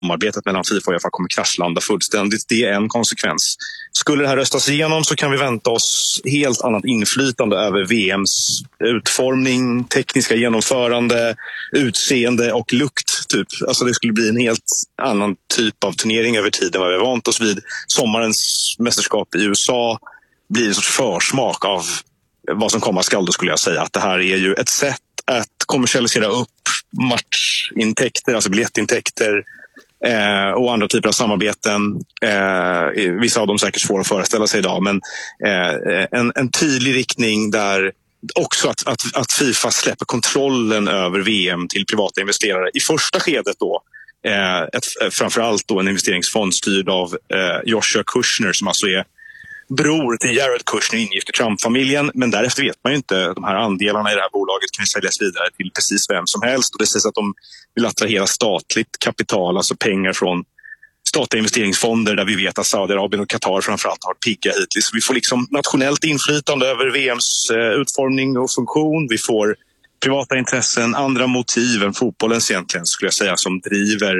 samarbetet mellan FIFA och UEFA kommer kraschlanda fullständigt. Det är en konsekvens. Skulle det här röstas igenom så kan vi vänta oss helt annat inflytande över VMs utformning, tekniska genomförande, utseende och lukt. Typ. Alltså det skulle bli en helt annan typ av turnering över tid än vad vi har vant oss vid. Sommarens mästerskap i USA blir en sorts försmak av vad som komma skall, då skulle jag säga. Att det här är ju ett sätt att kommersialisera upp matchintäkter, alltså biljettintäkter och andra typer av samarbeten. Vissa av dem säkert svåra att föreställa sig idag, men en tydlig riktning där också att FIFA släpper kontrollen över VM till privata investerare. I första skedet då, framförallt då en investeringsfond styrd av Joshua Kushner, som alltså är bror till Jared Kushner, ingift i Trump-familjen. Men därefter vet man ju inte. De här andelarna i det här bolaget kan säljas vidare till precis vem som helst. Och det sägs att de vill attrahera statligt kapital, alltså pengar från statliga investeringsfonder, där vi vet att Saudiarabien och Qatar framförallt har pigga hittills. Vi får liksom nationellt inflytande över VMs utformning och funktion. Vi får privata intressen, andra motiv än fotbollens egentligen, skulle jag säga, som driver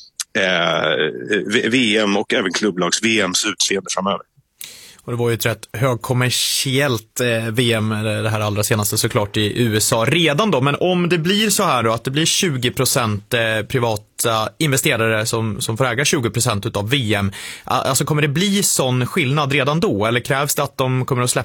VM och även klubblags-VMs utseende framöver. Och det var ju ett rätt högkommersiellt VM, det här allra senaste såklart, i USA redan då. Men om det blir så här då, att det blir 20% privata investerare som får äga 20% utav VM, alltså kommer det bli sån skillnad redan då? Eller krävs det att de kommer att